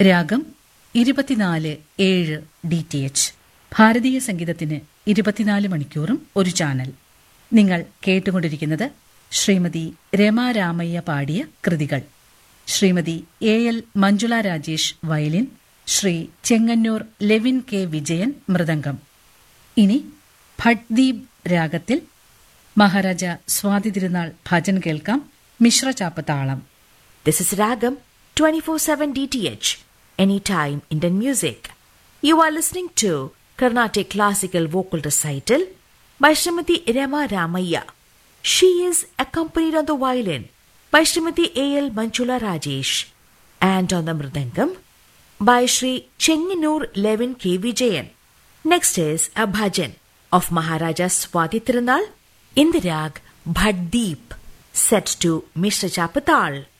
രാഗം 24/7 DTH. ഭാരതീയ സംഗീതത്തിന് 24 മണിക്കൂറും ഒരു ചാനൽ. നിങ്ങൾ കേട്ടുകൊണ്ടിരിക്കുന്നത് ശ്രീമതി രമാരാമയ്യ പാടിയ കൃതികൾ. Shrimati AL Manjula Rajesh violin, Shri Chengannur Levin K Vijayan mridangam. ഇനി ഭട്ദീപ് രാഗത്തിൽ മഹാരാജ സ്വാതി തിരുനാൾ ഭജൻ കേൾക്കാം. മിശ്രചാപ്പ് താളം. This is Ragam 24/7 DTH, anytime Indian music. You are listening to Carnatic Classical Vocal Recital by Srimati Rama Ramaya. She is accompanied on the violin by Srimati AL Manjula Rajesh and on the mridangam by Sri Chenganur Levin K. Vijayan. Next is a bhajan of Maharaja Swati Tirunal in the rag Bhatdeep, set to Mishra Chapatal.